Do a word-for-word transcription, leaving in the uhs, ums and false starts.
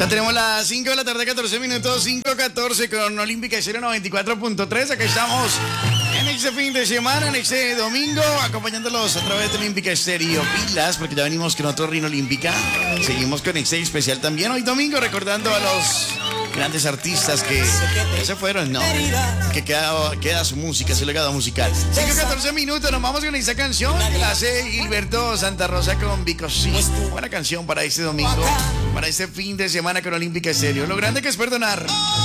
Ya tenemos las cinco de la tarde, catorce minutos, cinco catorce con Olímpica Estéreo noventa y cuatro punto tres. Acá estamos en este fin de semana, en este domingo, acompañándolos a través de Olímpica Estéreo. Pilas, porque ya venimos con otro Rino Olímpica. Seguimos con este especial también hoy domingo, recordando a los grandes artistas que, que se fueron, ¿no? Que queda, queda su música, su legado musical. cinco catorce minutos, nos vamos con esta canción que la hace Gilberto Santa Rosa con Because Sí. Buena canción para este domingo, para este fin de semana con Olímpica Estéreo. Lo grande que es perdonar.